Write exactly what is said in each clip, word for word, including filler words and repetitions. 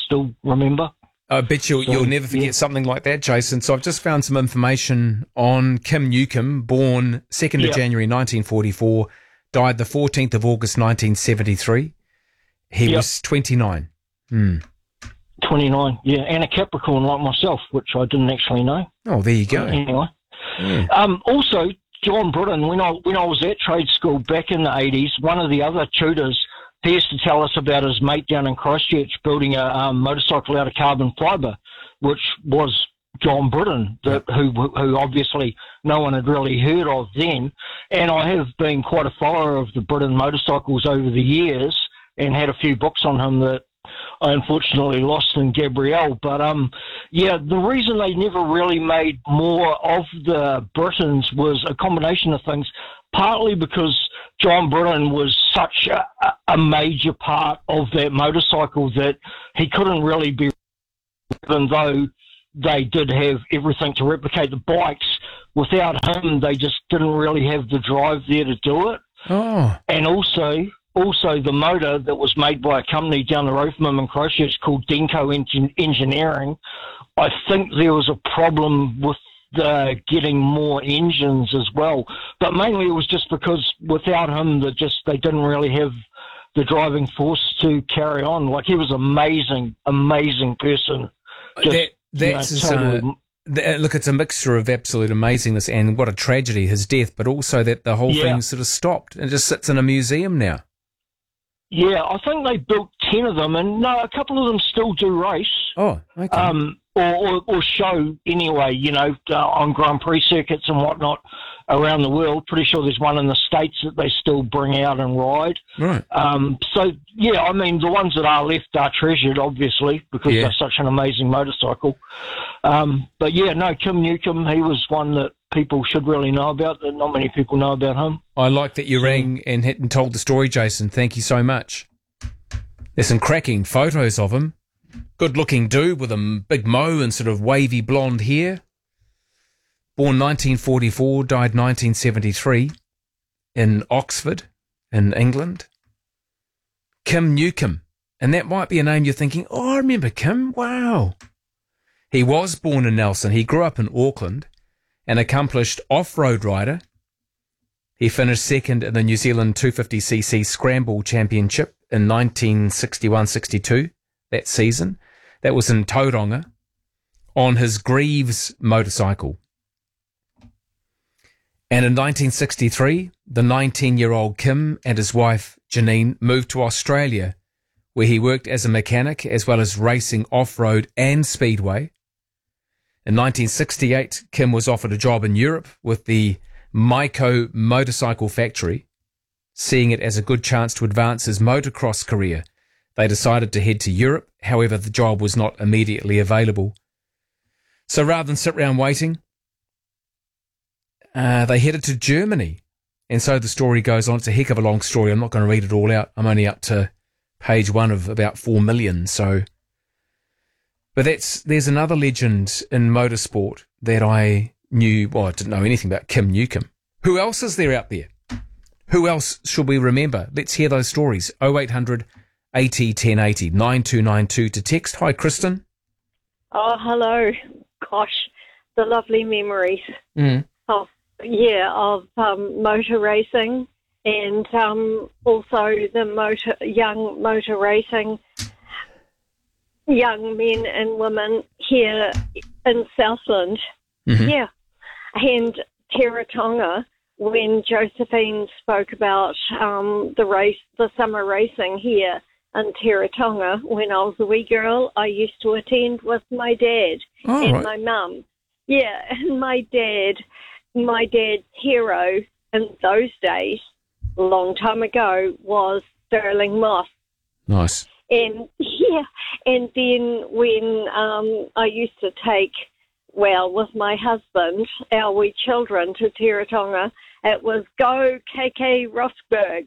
still remember. I bet you'll, So, you'll never forget yeah. something like that, Jason. So I've just found some information on Kim Newcomb, born second Yeah. of January nineteen forty-four, died the fourteenth of August nineteen seventy-three. He Yep. was twenty-nine. Hmm. twenty-nine, yeah, and a Capricorn like myself, which I didn't actually know. Oh, there you go. Anyway. Yeah. Um, also, John Britton, when I when I was at trade school back in the eighties, one of the other tutors, he used to tell us about his mate down in Christchurch building a um, motorcycle out of carbon fibre, which was John Britton, the, who who obviously no one had really heard of then. And I have been quite a follower of the Britton motorcycles over the years and had a few books on him that I unfortunately lost in Gabrielle. But, um, yeah, the reason they never really made more of the Brittons was a combination of things, partly because John Britton was such a, a major part of that motorcycle that he couldn't really be, even though they did have everything to replicate the bikes. Without him, they just didn't really have the drive there to do it. Oh. And also, also the motor that was made by a company down the road from him in Christchurch called Denko Engin- Engineering, I think there was a problem with the getting more engines as well. But mainly it was just because without him, that just they didn't really have the driving force to carry on. Like, he was amazing, amazing person. Just, That, that's you know, totally, uh, th- look, it's a mixture of absolute amazingness and what a tragedy, his death, but also that the whole Yeah. thing sort of stopped and just sits in a museum now. yeah, I think they built ten of them, and no, a couple of them still do race. Oh, okay. Um, or, or, or show anyway, you know, uh, on Grand Prix circuits and whatnot around the world. Pretty sure there's one in the States that they still bring out and ride. Right. Um, so, yeah, I mean, the ones that are left are treasured, obviously, because Yeah. they're such an amazing motorcycle. Um, but, yeah, no, Kim Newcomb, he was one that people should really know about, that not many people know about him. I like that you rang and, hit and told the story, Jason. Thank you so much. There's some cracking photos of him. Good-looking dude with a big mo and sort of wavy blonde hair. Born nineteen forty-four, died nineteen seventy-three in Oxford, in England. Kim Newcomb. And that might be a name you're thinking, oh, I remember Kim. Wow. He was born in Nelson. He grew up in Auckland, an accomplished off-road rider. He finished second in the New Zealand two fifty c c Scramble Championship in nineteen sixty-one sixty-two, that season. That was in Tauranga, on his Greaves motorcycle. And in nineteen sixty-three, the nineteen-year-old Kim and his wife, Janine, moved to Australia, where he worked as a mechanic as well as racing off-road and speedway. In nineteen sixty-eight, Kim was offered a job in Europe with the Maiko Motorcycle Factory. Seeing it as a good chance to advance his motocross career, they decided to head to Europe. However, the job was not immediately available. So rather than sit around waiting, uh, they headed to Germany. And so the story goes on. It's a heck of a long story. I'm not going to read it all out. I'm only up to page one of about four million. So, but that's, there's another legend in motorsport that I knew. Well, I didn't know anything about Kim Newcomb. Who else is there out there? Who else should we remember? Let's hear those stories. oh eight hundred eighty ten eighty, nine two nine two to text. Hi, Kristen. Oh, hello. Gosh, the lovely memories. Mm. Of, yeah, of um, motor racing and um, also the motor, young motor racing, young men and women here in Southland. Mm-hmm. Yeah. And Teretonga, when Josephine spoke about um, the race, the summer racing here in Teretonga, when I was a wee girl, I used to attend with my dad Oh, and right. my mum. Yeah, and my dad, my dad's hero in those days, a long time ago, was Sterling Moss. Nice. And yeah, and then when um, I used to take, well, with my husband, our wee children to Teretonga, it was go K K Rosberg.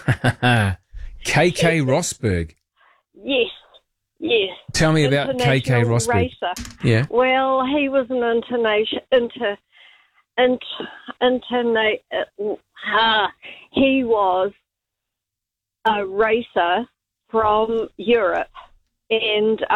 K K Rosberg. Yes, yes. Tell me about K K International Rosberg. Racer. Yeah. Well, he was an international, inter, inter, interna, uh, ah, he was a racer from Europe, and